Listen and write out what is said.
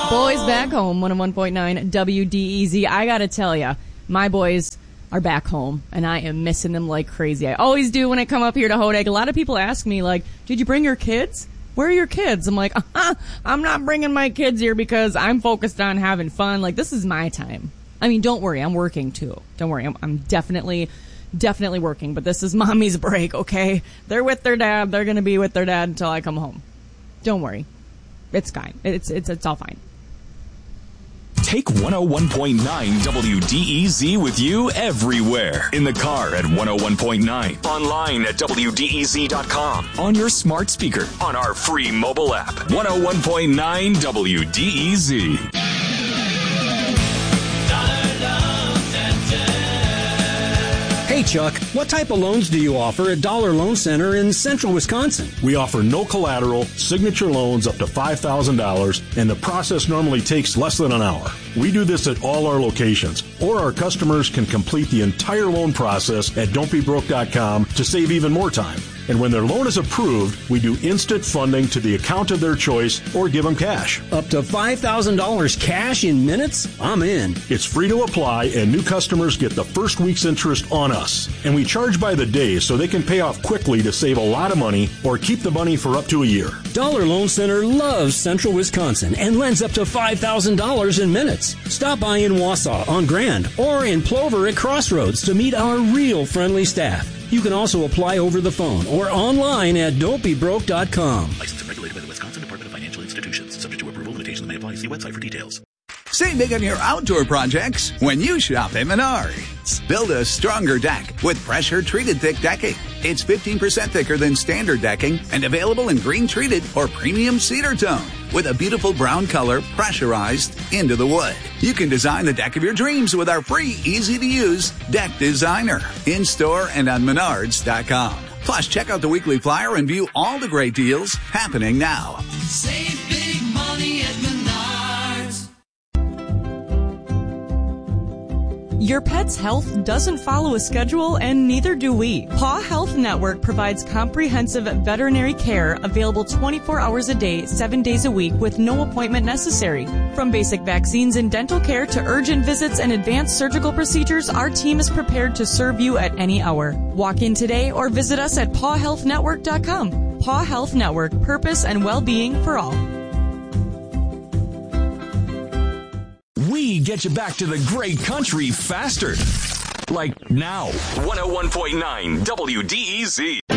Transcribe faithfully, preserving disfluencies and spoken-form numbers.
Boys back home, one oh one point nine W D E Z. I gotta tell ya, my boys are back home, and I am missing them like crazy. I always do when I come up here to Hodag. A lot of people ask me, like, did you bring your kids? Where are your kids? I'm like, uh-huh, I'm not bringing my kids here because I'm focused on having fun. Like, this is my time. I mean, don't worry, I'm working too. Don't worry, I'm, I'm definitely, definitely working, but this is mommy's break, okay? They're with their dad. They're gonna be with their dad until I come home. Don't worry. It's fine. It's, it's, it's all fine. Take one oh one point nine W D E Z with you everywhere. In the car at one oh one point nine. Online at W D E Z dot com. On your smart speaker. On our free mobile app. one oh one point nine W D E Z. Hey, Chuck, what type of loans do you offer at Dollar Loan Center in central Wisconsin? We offer no collateral, signature loans up to five thousand dollars, and the process normally takes less than an hour. We do this at all our locations, or our customers can complete the entire loan process at don't be broke dot com to save even more time. And when their loan is approved, we do instant funding to the account of their choice or give them cash. Up to five thousand dollars cash in minutes? I'm in. It's free to apply, and new customers get the first week's interest on us. And we charge by the day so they can pay off quickly to save a lot of money or keep the money for up to a year. Dollar Loan Center loves central Wisconsin and lends up to five thousand dollars in minutes. Stop by in Wausau on Grand or in Plover at Crossroads to meet our real friendly staff. You can also apply over the phone or online at don't be broke dot com. Licensed and regulated by the Wisconsin Department of Financial Institutions. Subject to approval, limitations may apply. See website for details. Save big on your outdoor projects when you shop at Menards. Build a stronger deck with pressure-treated thick decking. It's fifteen percent thicker than standard decking and available in green-treated or premium cedar tone with a beautiful brown color pressurized into the wood. You can design the deck of your dreams with our free, easy-to-use Deck Designer in-store and on Menards dot com. Plus, check out the weekly flyer and view all the great deals happening now. Save big money at Menards. Your pet's health doesn't follow a schedule, and neither do we. Paw Health Network provides comprehensive veterinary care available twenty-four hours a day, seven days a week with no appointment necessary. From basic vaccines and dental care to urgent visits and advanced surgical procedures, our team is prepared to serve you at any hour. Walk in today or visit us at paw health network dot com. Paw Health Network, purpose and well-being for all. We get you back to the great country faster. Like now. one oh one point nine W D E Z.